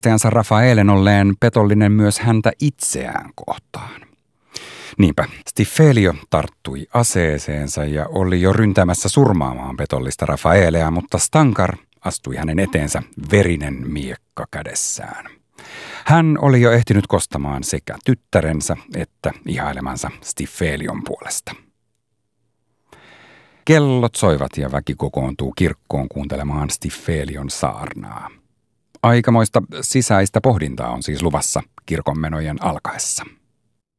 Teansa Rafaelen olleen petollinen myös häntä itseään kohtaan. Niinpä Stiffelio tarttui aseeseensa ja oli jo ryntämässä surmaamaan petollista Rafaelea, mutta Stankar astui hänen eteensä verinen miekka kädessään. Hän oli jo ehtinyt kostamaan sekä tyttärensä että ihailemansa Stiffelion puolesta. Kellot soivat ja väki kokoontuu kirkkoon kuuntelemaan Stiffelion saarnaa. Aikamoista sisäistä pohdintaa on siis luvassa kirkonmenojen alkaessa.